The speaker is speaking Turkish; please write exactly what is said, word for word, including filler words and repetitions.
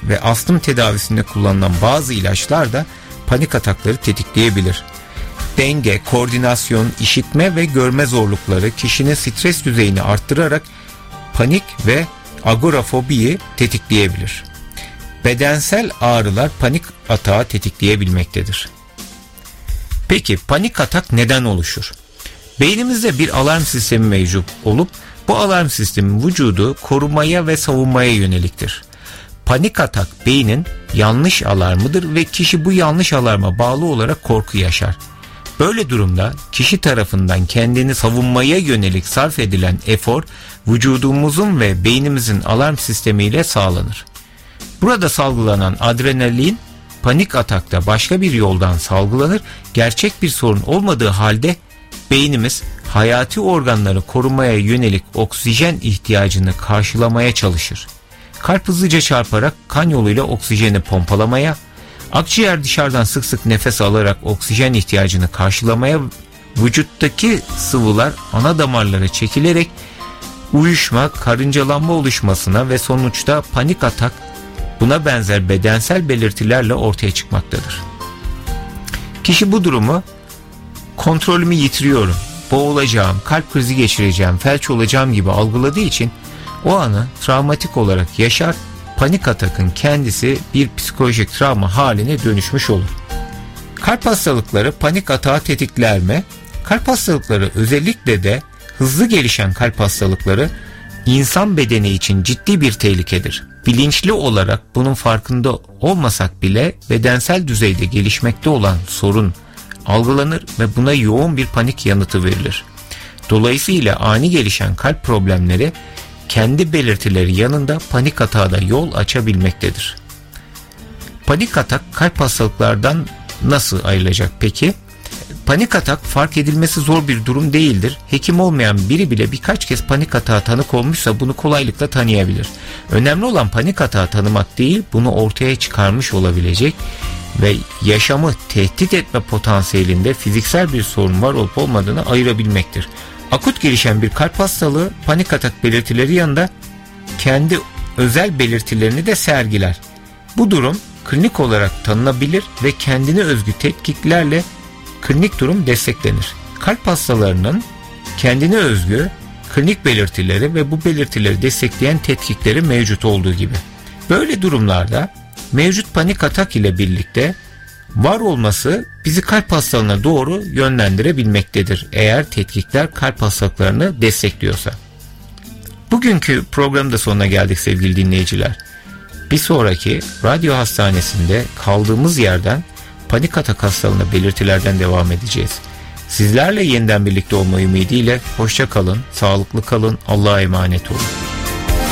ve astım tedavisinde kullanılan bazı ilaçlar da panik atakları tetikleyebilir. Denge, koordinasyon, işitme ve görme zorlukları kişinin stres düzeyini arttırarak panik ve agorafobiyi tetikleyebilir. Bedensel ağrılar panik atağı tetikleyebilmektedir. Peki panik atak neden oluşur? Beynimizde bir alarm sistemi mevcut olup bu alarm sistemi vücudu korumaya ve savunmaya yöneliktir. Panik atak beynin yanlış alarmıdır ve kişi bu yanlış alarma bağlı olarak korku yaşar. Böyle durumda kişi tarafından kendini savunmaya yönelik sarf edilen efor vücudumuzun ve beynimizin alarm sistemiyle sağlanır. Burada salgılanan adrenalin panik atakta başka bir yoldan salgılanır. Gerçek bir sorun olmadığı halde beynimiz hayati organları korumaya yönelik oksijen ihtiyacını karşılamaya çalışır. Kalp hızlıca çarparak kan yoluyla oksijeni pompalamaya, akciğer dışarıdan sık sık nefes alarak oksijen ihtiyacını karşılamaya, vücuttaki sıvılar ana damarlara çekilerek uyuşma, karıncalanma oluşmasına ve sonuçta panik atak buna benzer bedensel belirtilerle ortaya çıkmaktadır. Kişi bu durumu kontrolümü yitiriyorum, boğulacağım, kalp krizi geçireceğim, felç olacağım gibi algıladığı için o anı travmatik olarak yaşar, panik atakın kendisi bir psikolojik travma haline dönüşmüş olur. Kalp hastalıkları panik atağı tetikler mi? Kalp hastalıkları, özellikle de hızlı gelişen kalp hastalıkları insan bedeni için ciddi bir tehlikedir. Bilinçli olarak bunun farkında olmasak bile bedensel düzeyde gelişmekte olan sorun algılanır ve buna yoğun bir panik yanıtı verilir. Dolayısıyla ani gelişen kalp problemleri kendi belirtileri yanında panik atağa da yol açabilmektedir. Panik atak kalp hastalıklardan nasıl ayrılacak peki? Panik atak fark edilmesi zor bir durum değildir. Hekim olmayan biri bile birkaç kez panik atağa tanık olmuşsa bunu kolaylıkla tanıyabilir. Önemli olan panik atağı tanımak değil, bunu ortaya çıkarmış olabilecek ve yaşamı tehdit etme potansiyelinde fiziksel bir sorun var olup olmadığını ayırabilmektir. Akut gelişen bir kalp hastalığı panik atak belirtileri yanında kendi özel belirtilerini de sergiler. Bu durum klinik olarak tanınabilir ve kendine özgü tetkiklerle klinik durum desteklenir. Kalp hastalarının kendine özgü klinik belirtileri ve bu belirtileri destekleyen tetkikleri mevcut olduğu gibi. Böyle durumlarda mevcut panik atak ile birlikte var olması bizi kalp hastalığına doğru yönlendirebilmektedir, eğer tetkikler kalp hastalıklarını destekliyorsa. Bugünkü programda sonuna geldik sevgili dinleyiciler. Bir sonraki radyo hastanesinde kaldığımız yerden panik atak hastalığına belirtilerden devam edeceğiz. Sizlerle yeniden birlikte olma ümidiyle hoşça kalın, sağlıklı kalın, Allah'a emanet olun.